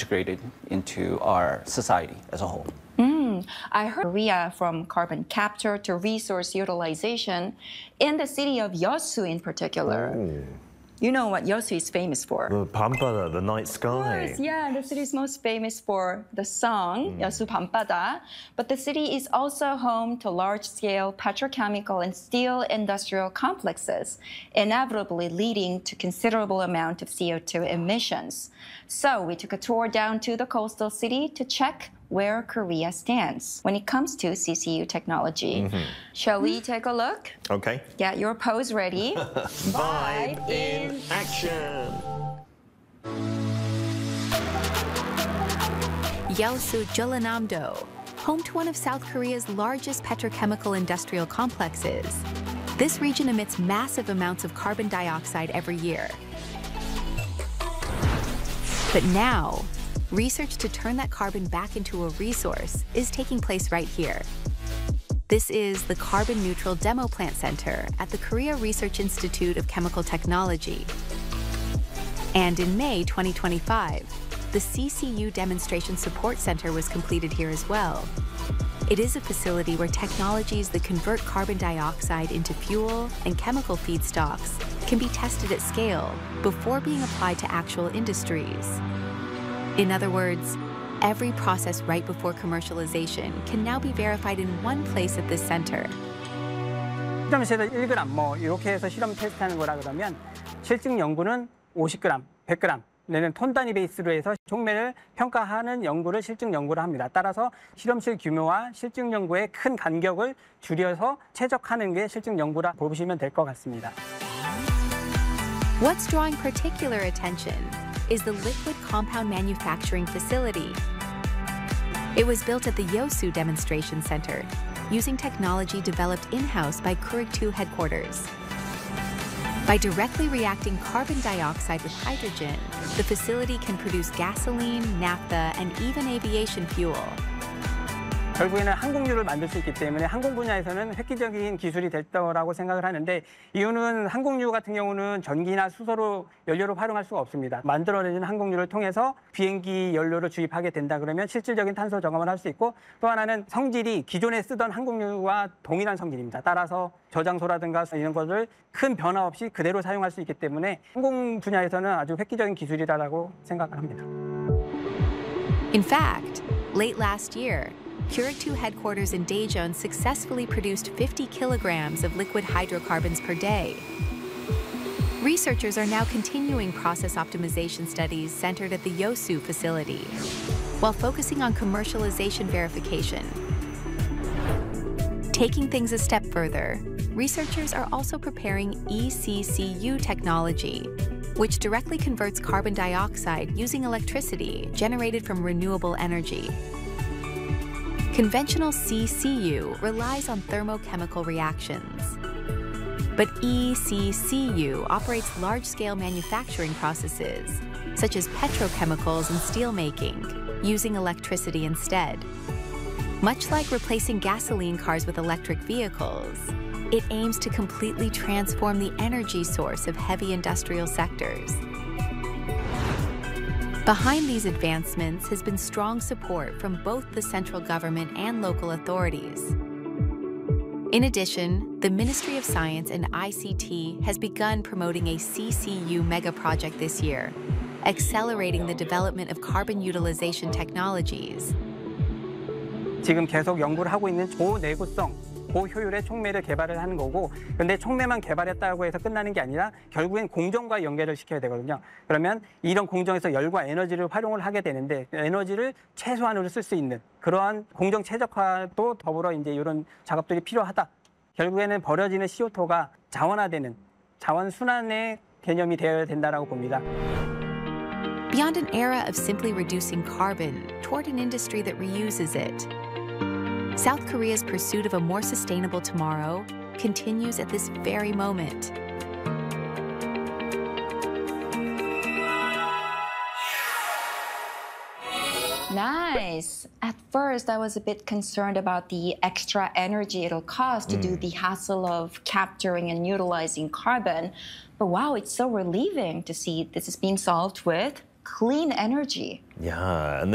integrated into our society as a whole. I heard Korea from carbon capture to resource utilization in the city of Yeosu in particular. Oh. You know what Yeosu is famous for? The 밤바다, the night sky. Of course, yeah, the city is most famous for the song, Yeosu 밤바다. But the city is also home to large-scale petrochemical and steel industrial complexes, inevitably leading to considerable amount of CO2 emissions. So we took a tour down to the coastal city to check where Korea stands when it comes to CCU technology. Shall we take a look? Okay. Get your pose ready. Vibe in action. Yeosu Jeollanam-do, home to one of South Korea's largest petrochemical industrial complexes. This region emits massive amounts of carbon dioxide every year. But now, research to turn that carbon back into a resource is taking place right here. This is the Carbon Neutral Demo Plant Center at the Korea Research Institute of Chemical Technology. And in May 2025, the CCU Demonstration Support Center was completed here as well. It is a facility where technologies that convert carbon dioxide into fuel and chemical feedstocks can be tested at scale before being applied to actual industries. In other words, every process right before commercialization can now be verified in one place at this center. 실험실에서 1g 뭐 이렇게 해서 실험 테스트하는 거라 그러면 실증 연구는 50g, 100g 내는 톤 단위 베이스로 해서 촉매를 평가하는 연구를 실증 연구를 합니다. 따라서 실험실 규모와 실증 연구의 큰 간격을 줄여서 최적화하는 게 실증 연구라 보시면 될 것 같습니다. What's drawing particular attention is the liquid compound manufacturing facility. It was built at the Yeosu Demonstration Center using technology developed in-house by Keurig 2 headquarters. By directly reacting carbon dioxide with hydrogen, the facility can produce gasoline, naphtha, and even aviation fuel. 결국에는 항공유를 만들 수 있기 때문에 항공 분야에서는 획기적인 기술이 될 거라고 생각을 하는데 이유는 항공유 같은 경우는 전기나 수소로 연료로 활용할 수가 없습니다. 만들어내는 항공유를 통해서 비행기 연료를 주입하게 된다 그러면 실질적인 탄소 저감을 할 수 있고 또 하나는 성질이 기존에 쓰던 항공유와 동일한 성질입니다. 따라서 저장소라든가 이런 것을 큰 변화 없이 그대로 사용할 수 있기 때문에 항공 분야에서는 아주 획기적인 기술이라고 생각을 합니다. In fact, late last year, Keurig 2 headquarters in Daejeon successfully produced 50 kilograms of liquid hydrocarbons per day. Researchers are now continuing process optimization studies centered at the Yeosu facility, while focusing on commercialization verification. Taking things a step further, researchers are also preparing ECCU technology, which directly converts carbon dioxide using electricity generated from renewable energy. Conventional CCU relies on thermochemical reactions. But ECCU operates large-scale manufacturing processes, such as petrochemicals and steelmaking, using electricity instead. Much like replacing gasoline cars with electric vehicles, it aims to completely transform the energy source of heavy industrial sectors. Behind these advancements has been strong support from both the central government and local authorities. In addition, the Ministry of Science and ICT has begun promoting a CCU mega project this year, accelerating the development of carbon utilization technologies. 지금 계속 연구를 하고 있는 고내구성, 고효율의 촉매를 개발을 하는 거고 그런데 촉매만 개발했다고 해서 끝나는 게 아니라 결국엔 공정과 연계를 시켜야 되거든요. 그러면 이런 공정에서 열과 에너지를 활용을 하게 되는데 에너지를 최소한으로 쓸 수 있는 그러한 공정 최적화도 더불어 이제 이런 작업들이 필요하다. 결국에는 버려지는 CO2가 자원화되는 자원 순환의 개념이 되어야 된다라고 봅니다. Beyond an era of simply reducing carbon toward an industry that reuses it, South Korea's pursuit of a more sustainable tomorrow continues at this very moment. Nice. At first, I was a bit concerned about the extra energy it'll cost to do the hassle of capturing and utilizing carbon. But wow, it's so relieving to see this is being solved with clean energy. Yeah, and